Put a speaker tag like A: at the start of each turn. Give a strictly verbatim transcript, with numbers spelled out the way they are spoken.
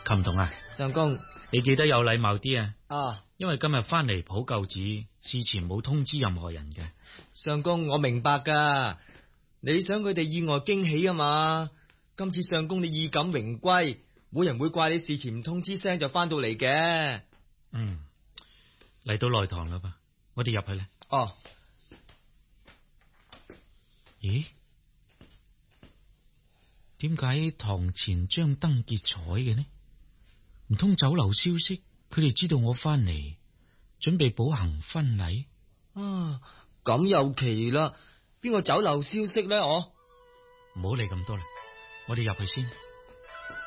A: 琴童啊，
B: 相公，
A: 你記得有禮貌啲啊！
B: 啊，
A: 因為今日翻嚟抱舊子，事前冇通知任何人嘅。
B: 相公，我明白噶，你想佢哋意外驚喜啊嘛。今次相公你衣錦榮歸，冇人會怪你事前唔通知聲就翻到嚟嘅。
A: 嗯，嚟到內堂啦噃，我哋入去啦。
B: 哦，
A: 咦？點解堂前張燈結彩嘅呢？唔通酒樓消息，佢哋知道我翻嚟，準備補行婚禮
B: 啊，咁又奇啦，邊個酒樓消息呢？我
A: 唔好理咁多啦，我哋入去先。